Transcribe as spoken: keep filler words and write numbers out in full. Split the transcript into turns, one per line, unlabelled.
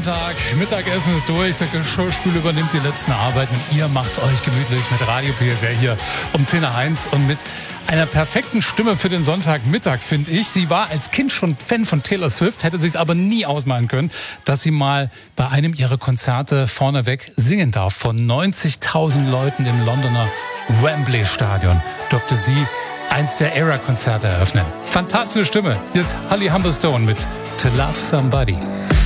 Sonntag, Mittagessen ist durch, der Geschirrspül übernimmt die letzten Arbeiten und ihr macht's euch gemütlich mit Radio P S R hier um zehn nach eins und mit einer perfekten Stimme für den Sonntagmittag, finde ich. Sie war als Kind schon Fan von Taylor Swift, hätte sich's aber nie ausmalen können, dass sie mal bei einem ihrer Konzerte vorneweg singen darf. Von neunzigtausend Leuten im Londoner Wembley Stadion durfte sie eins der Era-Konzerte eröffnen. Fantastische Stimme. Hier ist Holly Humberstone mit To Love Somebody.